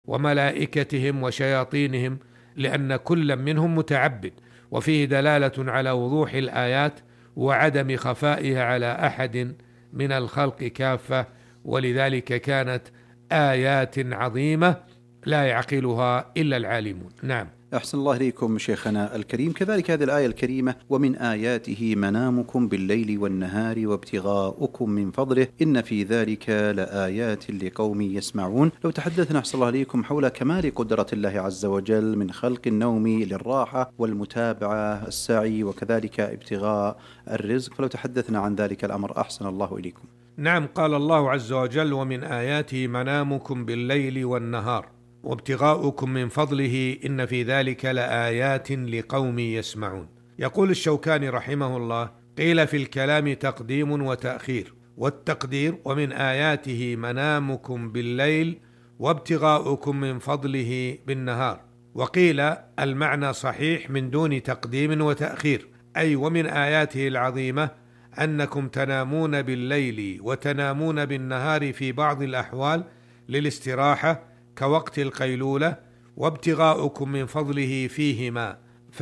وملائكتهم وشياطينهم، لأن كل منهم متعبد، وفيه دلالة على وضوح الآيات وعدم خفائها على أحد من الخلق كافة، ولذلك كانت آيات عظيمة لا يعقلها إلا العالمون. نعم. أحسن الله إليكم شيخنا الكريم. كذلك هذه الآية الكريمة: ومن آياته منامكم بالليل والنهار وابتغاؤكم من فضله إن في ذلك لآيات لقوم يسمعون. لو تحدثنا أحسن الله إليكم حول كمال قدرة الله عز وجل من خلق النوم للراحة والمتابعة السعي وكذلك ابتغاء الرزق، فلو تحدثنا عن ذلك الأمر أحسن الله إليكم. نعم، قال الله عز وجل: ومن آياته منامكم بالليل والنهار وابتغاؤكم من فضله إن في ذلك لآيات لقوم يسمعون. يقول الشوكاني رحمه الله: قيل في الكلام تقديم وتأخير، والتقدير ومن آياته منامكم بالليل وابتغاؤكم من فضله بالنهار، وقيل المعنى صحيح من دون تقديم وتأخير، أي ومن آياته العظيمة أنكم تنامون بالليل وتنامون بالنهار في بعض الأحوال للاستراحة كوقت القيلولة، وابتغاؤكم من فضله فيهما،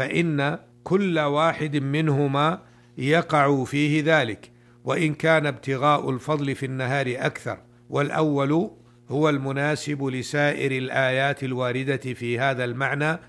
فإن كل واحد منهما يقع فيه ذلك، وإن كان ابتغاء الفضل في النهار أكثر، والأول هو المناسب لسائر الآيات الواردة في هذا المعنى،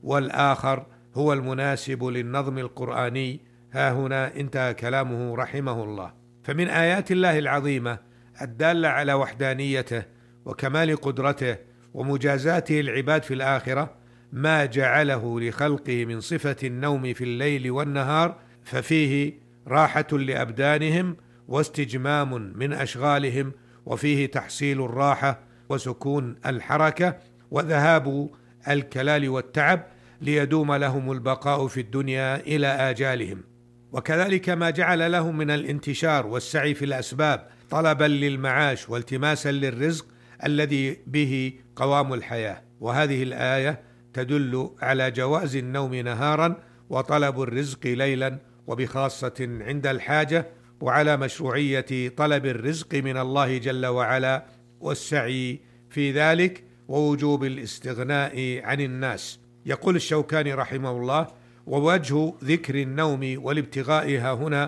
والآخر هو المناسب للنظم القرآني. ها هنا انتهى كلامه رحمه الله. فمن آيات الله العظيمة الدالة على وحدانيته وكمال قدرته ومجازاته العباد في الآخرة ما جعله لخلقه من صفة النوم في الليل والنهار، ففيه راحة لأبدانهم واستجمام من أشغالهم، وفيه تحصيل الراحة وسكون الحركة وذهاب الكلال والتعب، ليدوم لهم البقاء في الدنيا إلى آجالهم. وكذلك ما جعل لهم من الانتشار والسعي في الأسباب طلبا للمعاش والتماسا للرزق الذي به قوام الحياة. وهذه الآية تدل على جواز النوم نهارا وطلب الرزق ليلا، وبخاصة عند الحاجة، وعلى مشروعية طلب الرزق من الله جل وعلا والسعي في ذلك، ووجوب الاستغناء عن الناس. يقول الشوكاني رحمه الله: ووجه ذكر النوم والابتغاء هنا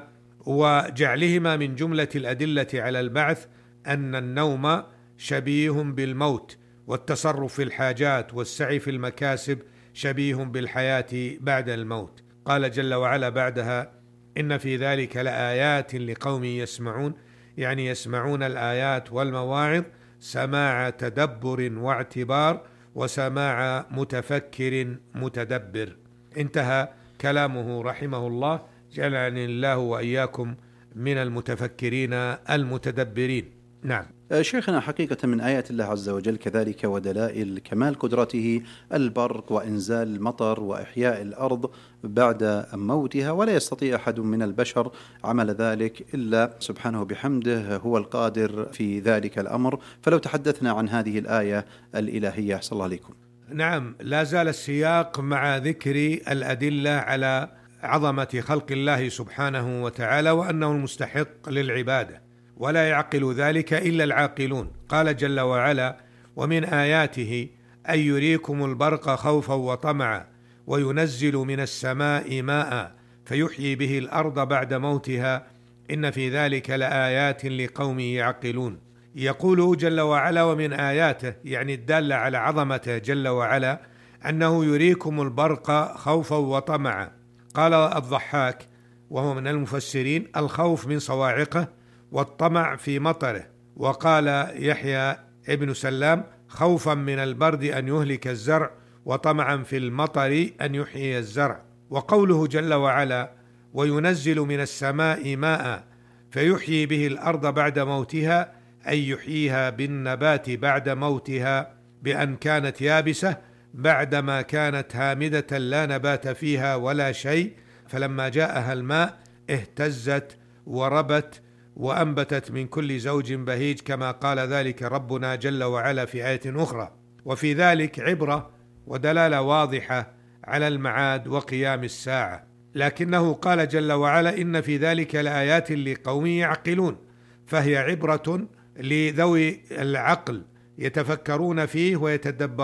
وجعلهما من جملة الأدلة على البعث أن النوم شبيه بالموت، والتصرف في الحاجات والسعي في المكاسب شبيه بالحياة بعد الموت. قال جل وعلا بعدها: إن في ذلك لآيات لقوم يسمعون، يعني يسمعون الآيات والمواعظ سماع تدبر واعتبار وسماع متفكر متدبر. انتهى كلامه رحمه الله، جعلني الله وإياكم من المتفكرين المتدبرين. نعم. شيخنا، حقيقة من آيات الله عز وجل كذلك ودلائل كمال قدرته البرق وإنزال المطر وإحياء الأرض بعد موتها، ولا يستطيع أحد من البشر عمل ذلك إلا سبحانه بحمده، هو القادر في ذلك الأمر. فلو تحدثنا عن هذه الآية الإلهية أحسن الله عليكم. نعم، لا زال السياق مع ذكر الأدلة على عظمة خلق الله سبحانه وتعالى، وأنه المستحق للعبادة، ولا يعقل ذلك إلا العاقلون. قال جل وعلا: ومن آياته أن يريكم البرق خوفا وطمعا وينزل من السماء ماء فيحيي به الأرض بعد موتها إن في ذلك لآيات لقوم يعقلون. يقول جل وعلا: ومن آياته، يعني الدالة على عظمته جل وعلا، أنه يريكم البرق خوفا وطمعا. قال الضحاك وهو من المفسرين: الخوف من صواعقه والطمع في مطره. وقال يحيى ابن سلام: خوفا من البرد أن يهلك الزرع، وطمعا في المطر أن يحيي الزرع. وقوله جل وعلا: وينزل من السماء ماء فيحيي به الأرض بعد موتها، أي يحييها بالنبات بعد موتها، بأن كانت يابسة بعدما كانت هامدة لا نبات فيها ولا شيء، فلما جاءها الماء اهتزت وربت وأنبتت من كل زوج بهيج، كما قال ذلك ربنا جل وعلا في آية أخرى. وفي ذلك عبرة ودلالة واضحة على المعاد وقيام الساعة، لكنه قال جل وعلا: إن في ذلك لآيات لقوم يعقلون، فهي عبرة لذوي العقل يتفكرون فيه ويتدبرون